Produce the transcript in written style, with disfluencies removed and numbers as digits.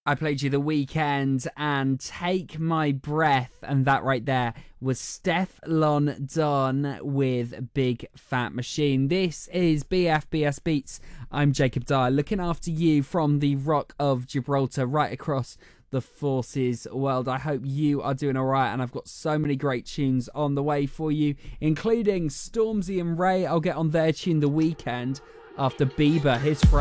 I played you The Weekend and Take My Breath, and that right there was Stefflon Don with Big Fat Machine. This is BFBS Beats. I'm Jacob Dyer, looking after you from the Rock of Gibraltar right across the Forces world. I hope you are doing alright, and I've got so many great tunes on the way for you, including Stormzy and Ray. I'll get on their tune The Weekend after Bieber, his friend.